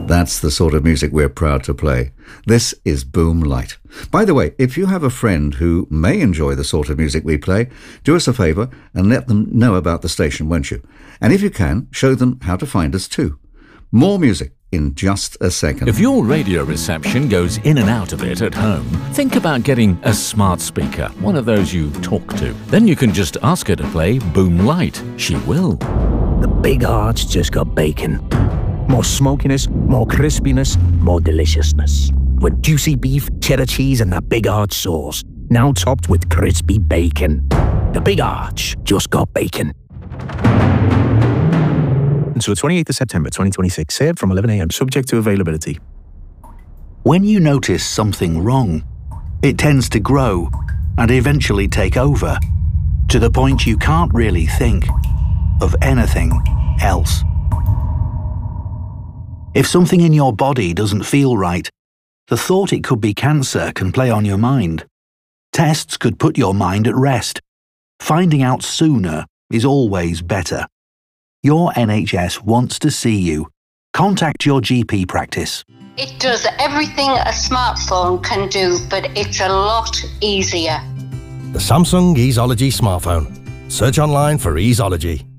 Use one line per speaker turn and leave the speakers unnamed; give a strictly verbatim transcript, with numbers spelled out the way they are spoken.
That's the sort of music we're proud to play. This is Boom Light. By the way, if you have a friend who may enjoy the sort of music we play, do us a favour and let them know about the station, won't you? And if you can, show them how to find us too. More music in just a second.
If your radio reception goes in and out a bit at home, think about getting a smart speaker, one of those you talk to. Then you can just ask her to play Boom Light. She will.
The Big Arch just got bacon. More smokiness, more crispiness, more deliciousness. With juicy beef, cheddar cheese and that Big Arch sauce. Now topped with crispy bacon. The Big Arch just got bacon.
Until the twenty-eighth of September twenty twenty-six, served from eleven a m, subject to availability.
When you notice something wrong, it tends to grow and eventually take over, to the point you can't really think of anything else. If something in your body doesn't feel right, the thought it could be cancer can play on your mind. Tests could put your mind at rest. Finding out sooner is always better. Your N H S wants to see you. Contact your G P practice.
It does everything a smartphone can do, but it's a lot easier.
The Samsung Easeology smartphone. Search online for Easeology.